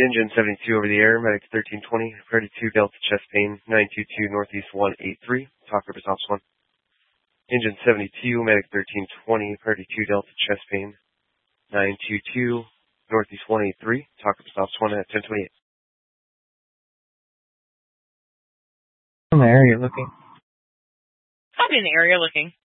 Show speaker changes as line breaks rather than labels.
Engine 72 over the air, medic 1320, priority 2 Delta chest pain, 922 Northeast 183, talk River Ops 1. Engine 72, medic 1320, priority 2 Delta chest pain, 922 Northeast 183, talk River Ops 1 at 1028.
In the area looking.
I'll be in the area looking.